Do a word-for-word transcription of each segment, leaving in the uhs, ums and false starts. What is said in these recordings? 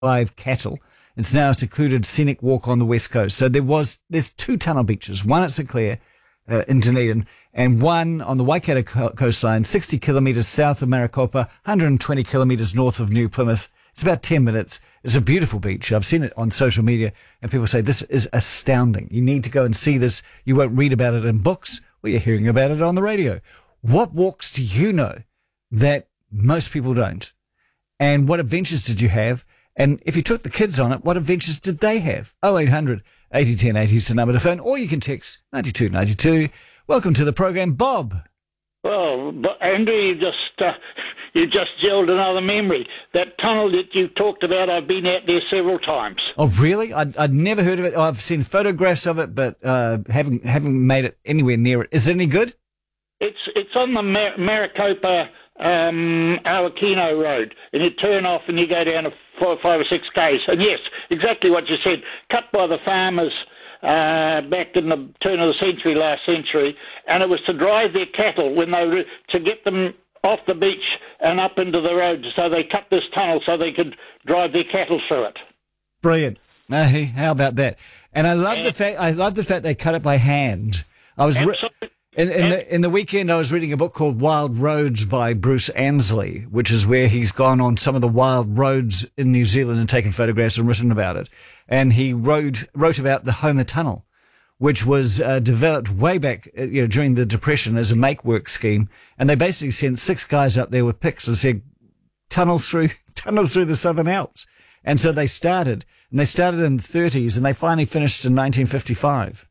live cattle. It's now a secluded scenic walk on the west coast. So there was, there's two tunnel beaches, one at St Clair, uh, in Dunedin, and one on the Waikato co- coastline, sixty kilometres south of Maricopa, one hundred twenty kilometres north of New Plymouth. It's about ten minutes. It's a beautiful beach. I've seen it on social media, and people say this is astounding. You need to go and see this. You won't read about it in books. Well, you're hearing about it on the radio. What walks do you know that most people don't? And what adventures did you have? And if you took the kids on it, what adventures did they have? oh eight hundred, eighty, ten eighty is the number to phone, or you can text ninety-two ninety-two. Welcome to the program, Bob. Well, but Andrew, you just uh, you just gelled another memory. That tunnel that you talked about, I've been out there several times. Oh, really? I'd, I'd never heard of it. I've seen photographs of it, but uh, haven't haven't made it anywhere near it. Is it any good? It's it's on the Mar- Maricopa um, Awakino Road, and you turn off and you go down to four, five or six k's. And yes, exactly what you said. Cut by the farmers uh, back in the turn of the century, last century, and it was to drive their cattle when they were, to get them off the beach and up into the road. So they cut this tunnel so they could drive their cattle through it. Brilliant. Uh, hey, how about that? And I love and, the fact I love the fact they cut it by hand. I was. Re- In, in the in the weekend, I was reading a book called Wild Roads by Bruce Ansley, which is where he's gone on some of the wild roads in New Zealand and taken photographs and written about it. And he wrote wrote about the Homer Tunnel, which was uh, developed way back, uh, you know, during the Depression as a make work scheme. And they basically sent six guys up there with picks and said, tunnels through tunnels through the Southern Alps. And so they started, and they started in the thirties, and they finally finished in nineteen fifty-five.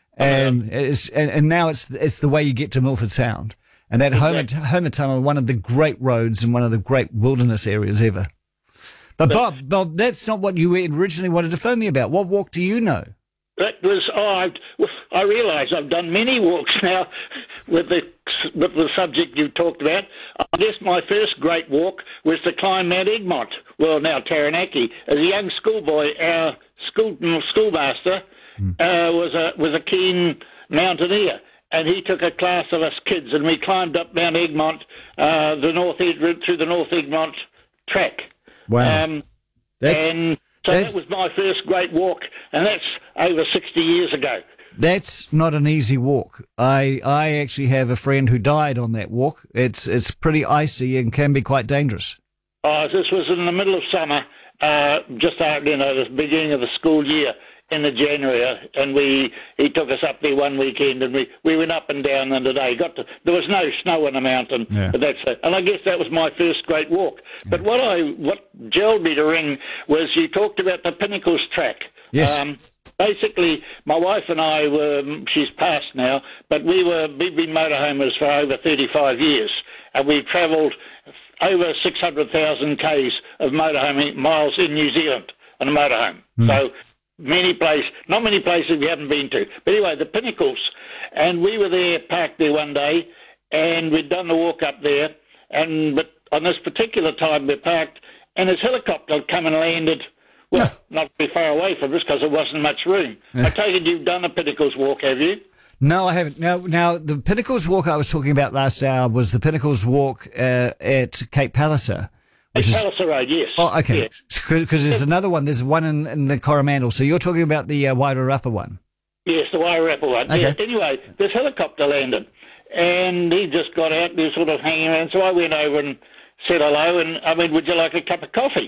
And it's and, and now it's it's the way you get to Milford Sound, and that exactly. Homer, Homer Tunnel, one of the great roads and one of the great wilderness areas ever. But, but Bob, Bob, that's not what you originally wanted to phone me about. What walk do you know? That was oh, I, I realise I've done many walks now with the with the subject you talked about. I guess my first great walk was to climb Mount Egmont. Well, now Taranaki. As a young schoolboy, our school schoolmaster. Uh, was a was a keen mountaineer, and he took a class of us kids, and we climbed up Mount Egmont, uh, the North Ed through the North Egmont track. Wow! Um, that's, and so that's, that was my first great walk, and that's over sixty years ago. That's not an easy walk. I I actually have a friend who died on that walk. It's it's pretty icy and can be quite dangerous. Oh, this was in the middle of summer, uh, just out, you know, the beginning of the school year. In the January, and we he took us up there one weekend, and we, we went up and down in the day. Got to, there was no snow on the mountain, yeah. but that's it. And I guess that was my first great walk. Yeah. But what I what gelled me to ring was you talked about the Pinnacles track. Yes. Um, basically, my wife and I were, she's passed now, but we were we've been motorhomers for over thirty-five years, and we travelled over six hundred thousand k's of motorhoming miles in New Zealand on a motorhome. Mm. So. Many places, not many places we haven't been to. But anyway, the Pinnacles, and we were there, parked there one day, and we'd done the walk up there, and but on this particular time we parked, and this helicopter had come and landed, well, not very far away from us because there wasn't much room. I take it you've done the Pinnacles walk, have you? No, I haven't. Now, now the Pinnacles walk I was talking about last hour was the Pinnacles walk uh, at Cape Palliser. It's Palliser Road, yes. Oh, okay. Because yes. there's another one. There's one in, in the Coromandel. So you're talking about the uh, Wairarapa one? Yes, the Wairarapa one. Okay. Yeah. Anyway, this helicopter landed, and he just got out and he was sort of hanging around. So I went over and said hello, and I mean, would you like a cup of coffee?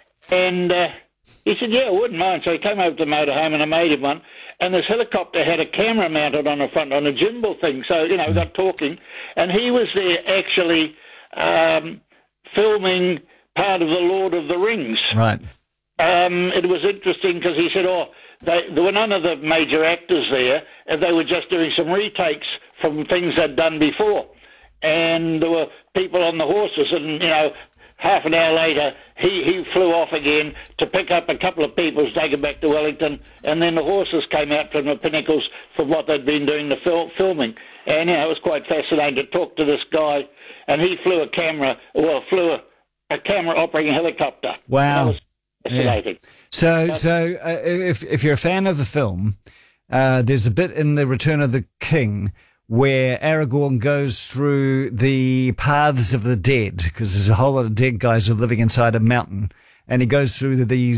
and uh, he said, yeah, I wouldn't mind. So he came over to the motorhome, and I made him one. And this helicopter had a camera mounted on the front, on a gimbal thing. So, you know, we got talking, and he was there actually... Um, filming part of the Lord of the Rings. Right. Um, it was interesting because he said, oh, they, there were none of the major actors there, and they were just doing some retakes from things they'd done before. And there were people on the horses, and, you know, half an hour later, he, he flew off again to pick up a couple of people, take them back to Wellington, and then the horses came out from the Pinnacles for what they'd been doing the fil- filming. And, you know, it was quite fascinating to talk to this guy, and he flew a camera, well, flew a, a camera-operating helicopter. Wow. That was fascinating. Yeah. So, so uh, if if you're a fan of the film, uh, there's a bit in The Return of the King where Aragorn goes through the paths of the dead, because there's a whole lot of dead guys who are living inside a mountain, and he goes through these